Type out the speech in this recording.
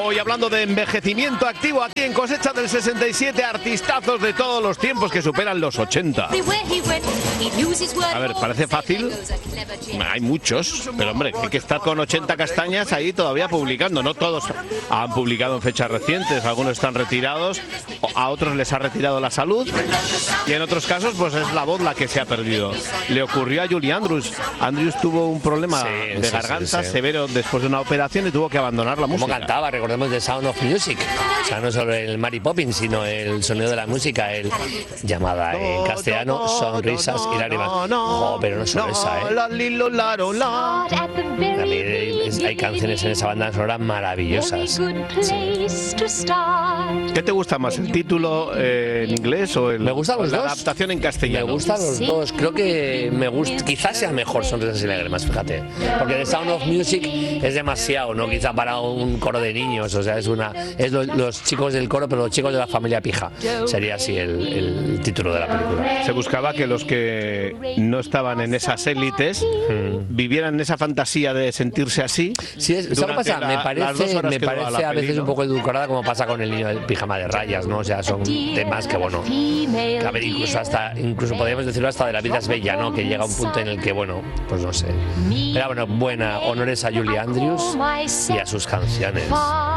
Hoy hablando de envejecimiento activo aquí en Cosecha del 67, artistazos de todos los tiempos que superan los 80. A ver, parece fácil, hay muchos, pero hombre, hay que estar con 80 castañas ahí todavía publicando. No todos han publicado en fechas recientes, algunos están retirados, a otros les ha retirado la salud y en otros casos pues es la voz la que se ha perdido. Le ocurrió a Julie Andrews. Andrews tuvo un problema de garganta severo después de una operación y tuvo que abandonar la música. Como cantaba, recordemos The Sound of Music, o sea, no solo el Mary Poppins, sino el sonido de la música, el llamada en castellano Sonrisas y Lágrimas. Pero no solo esa, hay canciones en esa banda sonora maravillosas. ¿Qué te gusta más, el título en inglés o me gustan los la dos. adaptación en castellano? Me gustan los dos, creo que me gusta, quizás sea mejor Sonrisas y Lágrimas, fíjate, porque The Sound of Music es demasiado, ¿no? Quizá para un coro de niños, o sea, es los chicos del coro, pero los chicos de la familia pija, sería así el título de la película. Se buscaba que los que no estaban en esas élites vivieran esa fantasía de sentirse así. Sí, ¿sabes qué pasa? Me parece a veces un poco edulcorada, como pasa con el niño del pijama de rayas, ¿no? O sea, son temas que, bueno, a ver, incluso podríamos decirlo hasta de La vida es bella, ¿no? Que llega a un punto en el que, bueno, pues no sé. Pero bueno, honores a Julie Andrews y a sus canciones.